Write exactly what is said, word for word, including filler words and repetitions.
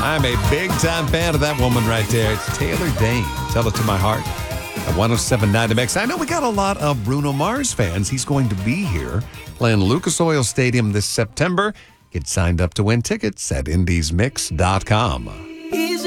I'm a big-time fan of that woman right there. It's Taylor Dayne. Tell It to My Heart. At one oh seven point nine The Mix. I know we got a lot of Bruno Mars fans. He's going to be here playing Lucas Oil Stadium this September. Get signed up to win tickets at indies mix dot com.